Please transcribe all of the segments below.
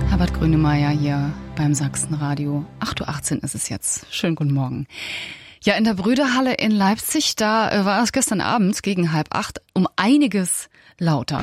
Herbert Grönemeyer hier beim Sachsenradio. 8:18 Uhr ist es jetzt. Schönen guten Morgen. Ja, in der Brüderhalle in Leipzig, da war es gestern Abend gegen 7:30 um einiges lauter.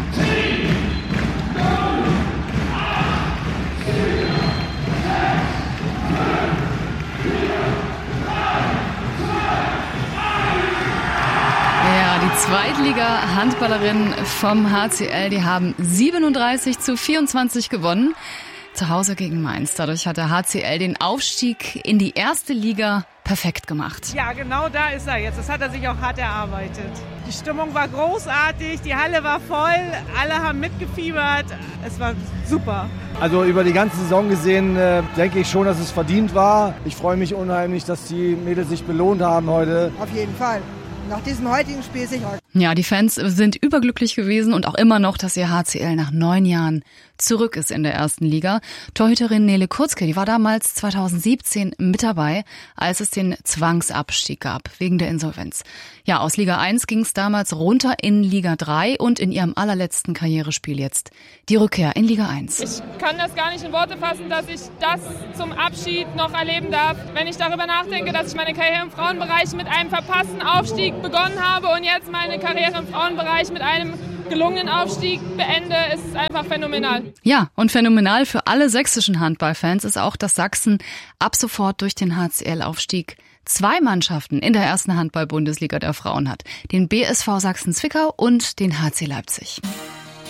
Ja, die Zweitliga-Handballerinnen vom HCL, die haben 37:24 gewonnen. Zu Hause gegen Mainz. Dadurch hat der HCL den Aufstieg in die erste Liga perfekt gemacht. Ja, genau da ist er jetzt. Das hat er sich auch hart erarbeitet. Die Stimmung war großartig, die Halle war voll, alle haben mitgefiebert. Es war super. Also über die ganze Saison gesehen denke ich schon, dass es verdient war. Ich freue mich unheimlich, dass die Mädels sich belohnt haben heute. Auf jeden Fall. Nach diesem heutigen Spiel sicher. Ja, die Fans sind überglücklich gewesen und auch immer noch, dass ihr HCL nach 9 Jahren zurück ist in der ersten Liga. Torhüterin Nele Kurzke, die war damals 2017 mit dabei, als es den Zwangsabstieg gab, wegen der Insolvenz. Ja, aus Liga 1 ging es damals runter in Liga 3 und in ihrem allerletzten Karrierespiel jetzt die Rückkehr in Liga 1. Ich kann das gar nicht in Worte fassen, dass ich das zum Abschied noch erleben darf. Wenn ich darüber nachdenke, dass ich meine Karriere im Frauenbereich mit einem verpassten Aufstieg begonnen habe und jetzt meine Karriere im Frauenbereich mit einem gelungenen Aufstieg beende, ist es einfach phänomenal. Ja, und phänomenal für alle sächsischen Handballfans ist auch, dass Sachsen ab sofort durch den HCL-Aufstieg 2 Mannschaften in der ersten Handball-Bundesliga der Frauen hat. Den BSV Sachsen-Zwickau und den HC Leipzig.